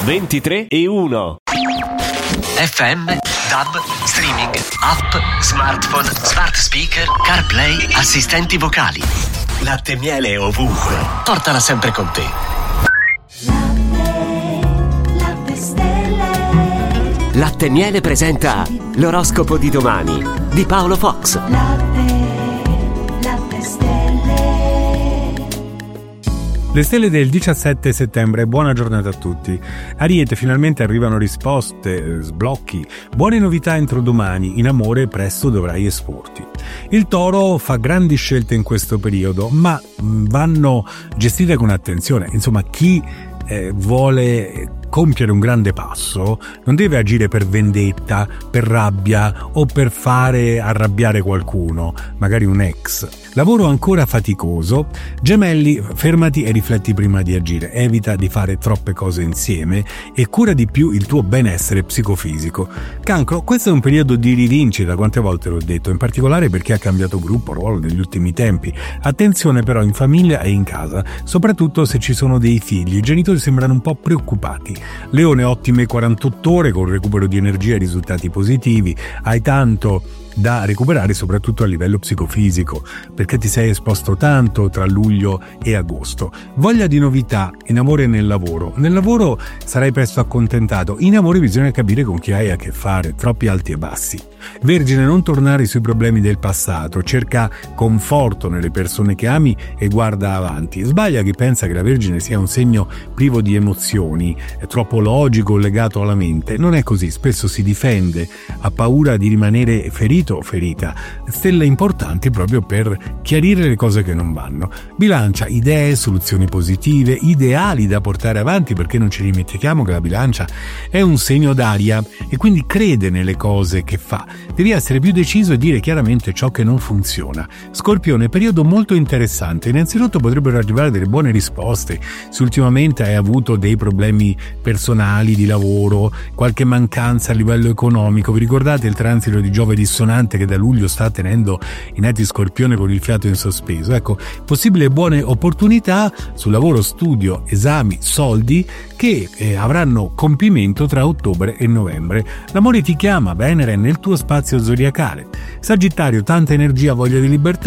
23:01. FM, DAB, streaming, app, smartphone, smart speaker, CarPlay, assistenti vocali. Latte e miele ovunque. Portala sempre con te. Latte stelle. Latte e miele presenta l'oroscopo di domani di Paolo Fox. Latte stelle. Le stelle del 17 settembre, buona giornata a tutti. Ariete, finalmente arrivano risposte, sblocchi, buone novità entro domani, in amore presto dovrai esporti. Il Toro fa grandi scelte in questo periodo, ma vanno gestite con attenzione. Insomma, chi vuole compiere un grande passo non deve agire per vendetta, per rabbia o per fare arrabbiare qualcuno, magari un ex. Lavoro ancora faticoso. Gemelli, fermati e rifletti prima di agire, evita di fare troppe cose insieme e cura di più il tuo benessere psicofisico. Cancro, questo è un periodo di rivincita, quante volte l'ho detto, in particolare per chi ha cambiato gruppo, ruolo negli ultimi tempi. Attenzione però in famiglia e in casa, soprattutto se ci sono dei figli, i genitori sembrano un po' preoccupati. Leone, ottime 48 ore con recupero di energia e risultati positivi, hai tanto da recuperare soprattutto a livello psicofisico perché ti sei esposto tanto tra luglio e agosto. Voglia di novità in amore e nel lavoro sarai presto accontentato, in amore bisogna capire con chi hai a che fare, troppi alti e bassi. Vergine, non tornare sui problemi del passato, cerca conforto nelle persone che ami e guarda avanti. Sbaglia chi pensa che la Vergine sia un segno privo di emozioni, è troppo logico, legato alla mente. Non è così, spesso si difende, ha paura di rimanere ferito o ferita. Stelle importanti proprio per chiarire le cose che non vanno. Bilancia, idee, soluzioni positive, ideali da portare avanti, perché non ci dimentichiamo che la Bilancia è un segno d'aria e quindi crede nelle cose che fa. Devi essere più deciso e dire chiaramente ciò che non funziona. Scorpione, periodo molto interessante. Innanzitutto potrebbero arrivare delle buone risposte se ultimamente hai avuto dei problemi personali, di lavoro, qualche mancanza a livello economico. Vi ricordate il transito di Giove dissonante che da luglio sta tenendo i nati Scorpione con il fiato in sospeso? Ecco, possibili buone opportunità sul lavoro, studio, esami, soldi che avranno compimento tra ottobre e novembre. L'amore ti chiama, Venere è nel tuo spazio zodiacale. Sagittario, tanta energia, voglia di libertà.